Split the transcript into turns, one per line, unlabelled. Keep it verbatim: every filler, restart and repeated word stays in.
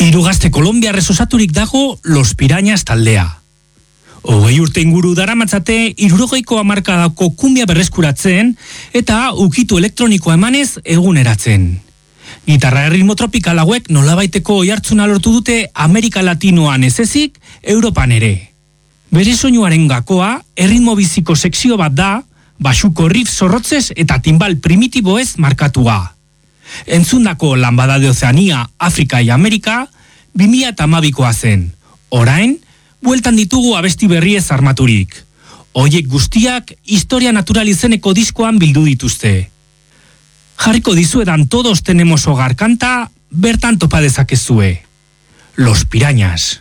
Hiru gazte kolombiarrez osaturik dago Los Pirañas taldea. Hogei urte inguru daramatzate hirurogeiko hamarkadako kumbia berreskuratzen eta ukitu elektronikoa emanez eguneratzen. Gitarra erritmo tropikal hauek nolabaiteko oihartzuna lortu dute Amerika Latinoan ez ezik, Europan ere. Bere soinuaren gakoa erritmo biziko sekzio bat da, basuko riff zorrotzez eta timbal primitiboez markatua. Entzundako Lambada de Oceania, Afrika eta Amerika, bi mila hamabikoa zen. Orain, bueltan ditugu abesti berriez armaturik. Hoiek guztiak historia natural izeneko diskoan bildu dituzte. Jarriko dizuedan Todos tenemos hogar kanta, bertan topa dezakezue. Los Pirañas.